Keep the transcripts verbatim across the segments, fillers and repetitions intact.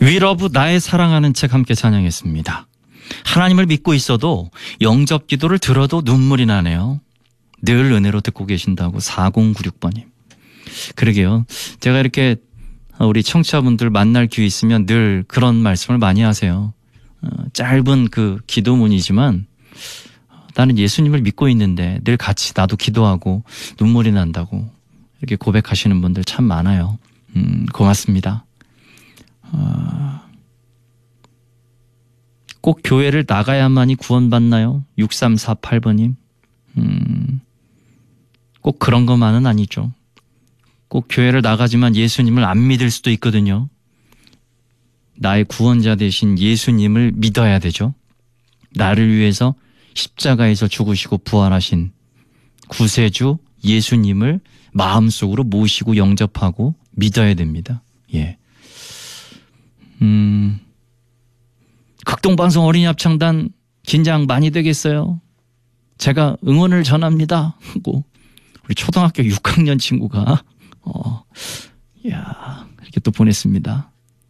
위러브 나의 사랑하는 책 함께 찬양했습니다. 하나님을 믿고 있어도 영접 기도를 들어도 눈물이 나네요. 늘 은혜로 듣고 계신다고 사공구육 번님. 그러게요. 제가 이렇게 우리 청취자분들 만날 기회 있으면 늘 그런 말씀을 많이 하세요. 어, 짧은 그 기도문이지만 나는 예수님을 믿고 있는데 늘 같이 나도 기도하고 눈물이 난다고 이렇게 고백하시는 분들 참 많아요. 음, 고맙습니다. 어, 꼭 교회를 나가야만이 구원받나요? 육삼사팔 번님. 음, 꼭 그런 것만은 아니죠. 꼭 교회를 나가지만 예수님을 안 믿을 수도 있거든요. 나의 구원자 되신 예수님을 믿어야 되죠. 나를 위해서 십자가에서 죽으시고 부활하신 구세주 예수님을 마음속으로 모시고 영접하고 믿어야 됩니다. 예. 음, 극동방송 어린이 합창단 긴장 많이 되겠어요. 제가 응원을 전합니다. 하고 우리 초등학교 육 학년 친구가 어, 야 이렇게 또 보냈습니다.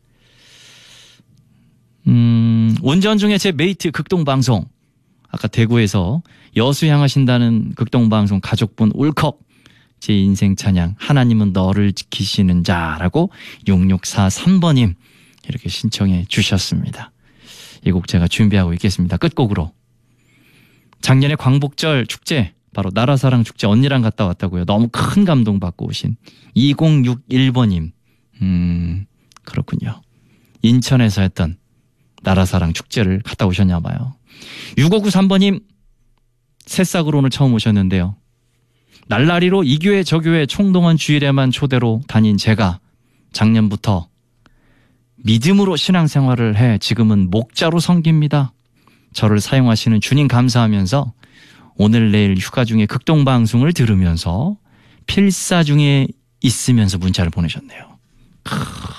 음, 운전 중에 제 메이트 극동방송 아까 대구에서 여수 향하신다는 극동방송 가족분 울컥 제 인생 찬양 하나님은 너를 지키시는 자라고 육육사삼 번님 이렇게 신청해 주셨습니다. 이 곡 제가 준비하고 있겠습니다. 끝곡으로 작년에 광복절 축제 바로 나라사랑 축제 언니랑 갔다 왔다고요. 너무 큰 감동 받고 오신 이공육일 번님. 음, 그렇군요. 인천에서 했던 나라사랑 축제를 갔다 오셨나 봐요. 육오구삼 번님 새싹으로 오늘 처음 오셨는데요. 날라리로 이 교회 저 교회 총동원 주일에만 초대로 다닌 제가 작년부터 믿음으로 신앙생활을 해 지금은 목자로 섬깁니다. 저를 사용하시는 주님 감사하면서 오늘 내일 휴가 중에 극동방송을 들으면서 필사 중에 있으면서 문자를 보내셨네요. 크,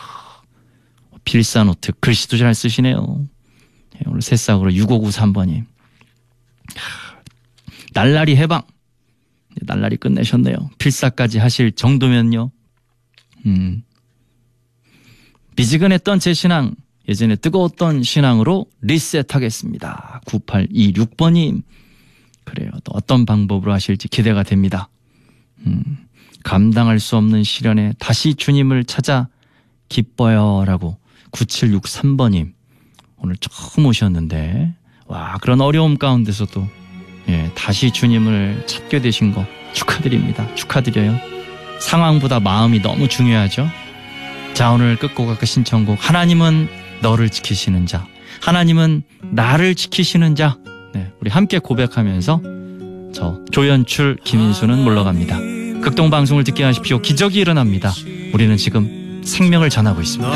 필사노트 글씨도 잘 쓰시네요. 오늘 새싹으로 육오구삼 번님. 날라리 해방. 날라리 끝내셨네요. 필사까지 하실 정도면요. 음. 미지근했던 제 신앙, 예전에 뜨거웠던 신앙으로 리셋하겠습니다. 구팔이육 번님. 그래요. 또 어떤 방법으로 하실지 기대가 됩니다. 음, 감당할 수 없는 시련에 다시 주님을 찾아 기뻐요. 라고 구칠육삼 번님. 오늘 처음 오셨는데, 와, 그런 어려움 가운데서도, 예, 다시 주님을 찾게 되신 거 축하드립니다. 축하드려요. 상황보다 마음이 너무 중요하죠. 자, 오늘 끝곡 아까 신청곡. 하나님은 너를 지키시는 자. 하나님은 나를 지키시는 자. 네, 우리 함께 고백하면서 저 조연출 김인수는 물러갑니다. 극동방송을 듣게 하십시오. 기적이 일어납니다. 우리는 지금 생명을 전하고 있습니다.